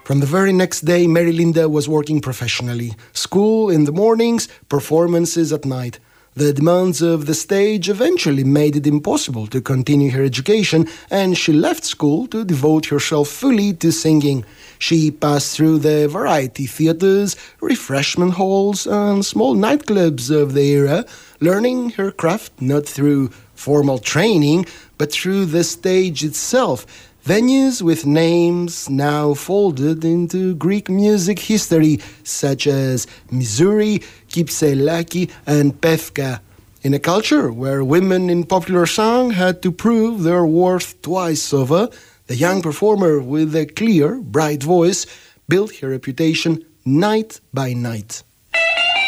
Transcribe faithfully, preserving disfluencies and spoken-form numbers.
From the very next day, Mary Linda was working professionally. School in the mornings, performances at night. The demands of the stage eventually made it impossible to continue her education, and she left school to devote herself fully to singing. She passed through the variety theatres, refreshment halls, and small nightclubs of the era, learning her craft not through formal training, but through the stage itself. Venues with names now folded into Greek music history, such as Missouri, Kypselaki, and Pefka. In a culture where women in popular song had to prove their worth twice over, the young performer with a clear, bright voice built her reputation night by night.